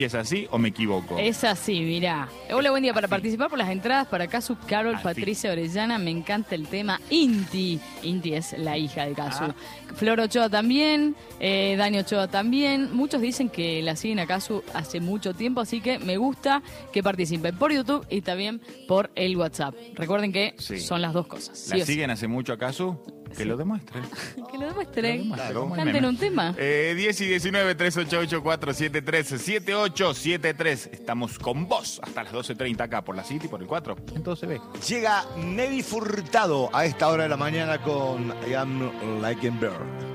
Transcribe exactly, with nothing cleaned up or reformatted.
¿Es así o me equivoco? Es así, mirá. Hola, buen día. Para participar por las entradas para Casu, Carol, Así. Patricia Orellana, me encanta el tema. Inti. Inti es la hija de Casu. Ah. Flor Ochoa también, eh, Dani Ochoa también. Muchos dicen que la siguen a Casu hace mucho tiempo, así que me gusta que participen por YouTube y también por el WhatsApp. Recuerden que Sí. son las dos cosas. ¿La sí o sí. siguen hace mucho acaso? Que Sí. lo demuestren. Que lo demuestren. Claro, como el Canten meme. un tema. Eh, diez y diecinueve, tres ocho ocho, cuatro siete tres, siete ocho siete tres. Estamos con vos hasta las doce treinta acá por la City, por el cuatro. Entonces ve. Llega Nelly Furtado a esta hora de la mañana con I Am Like a Bird.